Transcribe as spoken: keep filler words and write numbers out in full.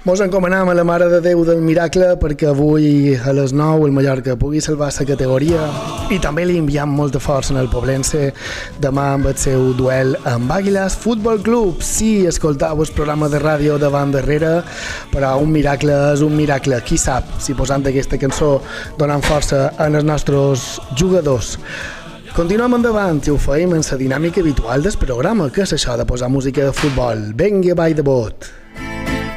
Mos encomanem a la Mare de Déu del Miracle perquè avui a les nou el Mallorca pugui salvar la categoria i també li enviem molta força en el Poblense demà amb el seu duel amb Àguiles Futbol Club. Sí, escoltau el programa de ràdio davant darrere, però un miracle és un miracle. Qui sap si posant aquesta cançó donant força als nostres jugadors. Continuem endavant i ho feim en la dinàmica habitual del programa, que és això de posar música de futbol. Vinga, ball de bot!